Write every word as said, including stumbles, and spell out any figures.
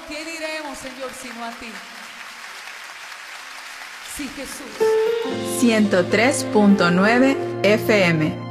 quién iremos, Señor, sino a ti? Sí, Jesús. ciento tres punto nueve F M